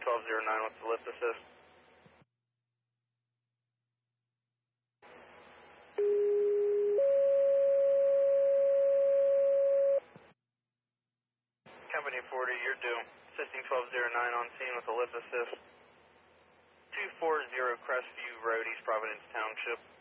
1209 with the lift assist. Company 40, you're due. Assisting 1209 on scene with the lift assist. 240 Crestview Road, East Providence Township.